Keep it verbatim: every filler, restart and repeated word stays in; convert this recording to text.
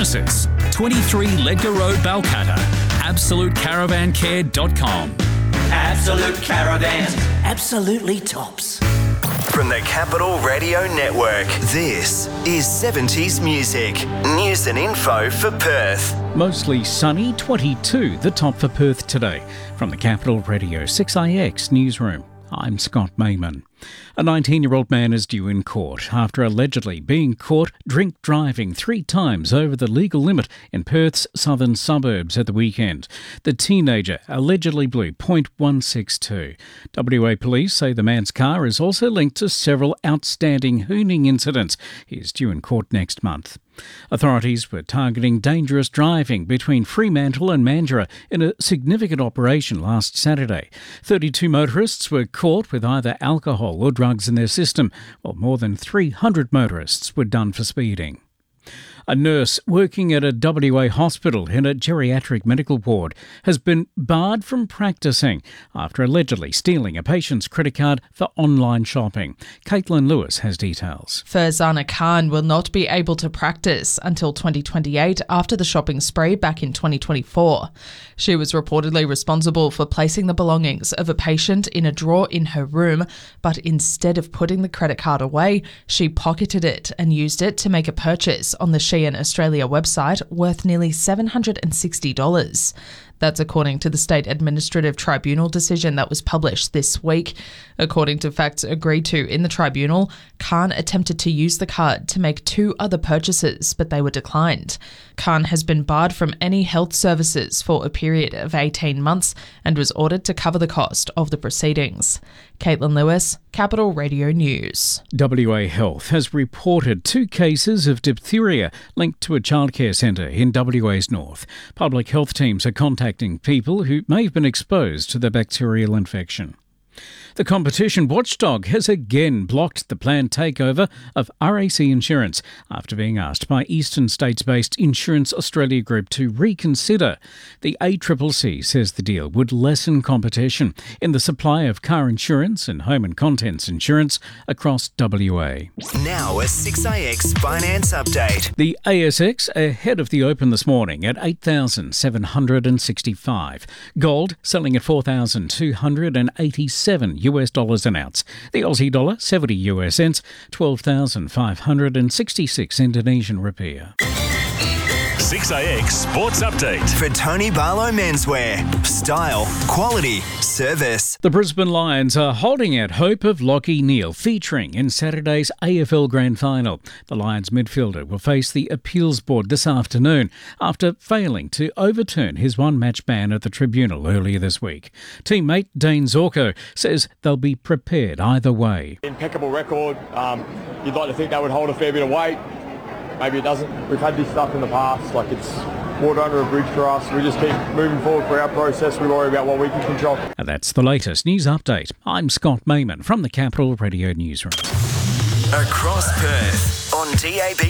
premises, twenty-three Ledger Road, Balcatta. absolute caravan care dot com. Absolute Caravans. Absolutely tops. From the Capital Radio Network, this is seventies Music. News and info for Perth. Mostly sunny, twenty-two, the top for Perth today. From the Capital Radio six I X newsroom, I'm Scott Mayman. A nineteen-year-old man is due in court after allegedly being caught drink driving three times over the legal limit in Perth's southern suburbs at the weekend. The teenager allegedly blew point one six two. W A police say the man's car is also linked to several outstanding hooning incidents. He is due in court next month. Authorities were targeting dangerous driving between Fremantle and Mandurah in a significant operation last Saturday. thirty-two motorists were caught with either alcohol or drugs in their system, while more than three hundred motorists were done for speeding. A nurse working at a W A hospital in a geriatric medical ward has been barred from practising after allegedly stealing a patient's credit card for online shopping. Caitlin Lewis has details. Farzana Khan will not be able to practice until twenty twenty-eight after the shopping spree back in twenty twenty-four. She was reportedly responsible for placing the belongings of a patient in a drawer in her room, but instead of putting the credit card away, she pocketed it and used it to make a purchase on the Shein Australia website worth nearly seven hundred sixty dollars. That's according to the State Administrative Tribunal decision that was published this week. According to facts agreed to in the tribunal, Khan attempted to use the card to make two other purchases, but they were declined. Khan has been barred from any health services for a period of eighteen months and was ordered to cover the cost of the proceedings. Caitlin Lewis, Capital Radio News. W A Health has reported two cases of diphtheria linked to a childcare centre in W A's north. Public health teams are contacting people who may have been exposed to the bacterial infection. The competition watchdog has again blocked the planned takeover of R A C Insurance after being asked by Eastern States-based Insurance Australia Group to reconsider. The A C C C says the deal would lessen competition in the supply of car insurance and home and contents insurance across W A. Now a six I X finance update. The A S X ahead of the open this morning at eight thousand seven hundred sixty-five. Gold selling at four thousand two hundred eighty-seven U S dollars an ounce. The Aussie dollar, seventy U S cents, twelve thousand five hundred sixty-six Indonesian rupiah. six I X Sports Update. For Tony Barlow Menswear. Style, quality, service. The Brisbane Lions are holding out hope of Lachie Neale featuring in Saturday's A F L Grand Final. The Lions midfielder will face the appeals board this afternoon after failing to overturn his one-match ban at the tribunal earlier this week. Teammate Dane Zorko says they'll be prepared either way. Impeccable record. Um, you'd like to think that would hold a fair bit of weight. Maybe it doesn't. We've had this stuff in the past, like it's water under a bridge for us. We just keep moving forward for our process. We worry about what we can control. And that's the latest news update. I'm Scott Mayman from the Capital Radio Newsroom. Across Perth on D A B